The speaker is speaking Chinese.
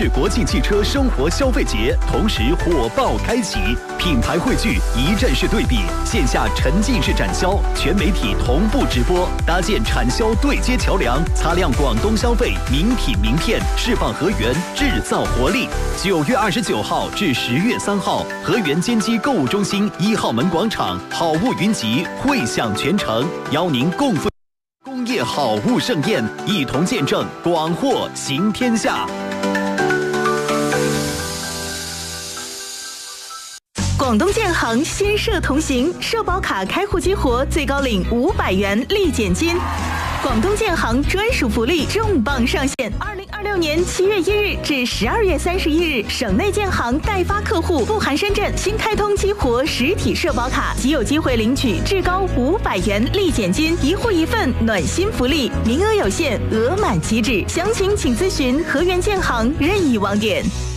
市国庆汽车生活消费节同时火爆开启，品牌汇聚，一站式对比，线下沉浸式展销，全媒体同步直播，搭建产销对接桥梁，擦亮广东消费名品名片，释放河源制造活力。9月29号至10月3号，河源坚基购物中心1号门广场，好物云集，汇享全城，邀您共赴工业好物盛宴，一同见证广货行天下。 广东建行新社同行，社保卡开户激活，最高领500元立减金。广东建行专属福利重磅上线！2026年7月1日至12月31日，省内建行代发客户不含深圳新开通激活实体社保卡，即有机会领取至高500元立减金，一户一份暖心福利，名额有限，额满即止。详情请咨询河源建行任意网点。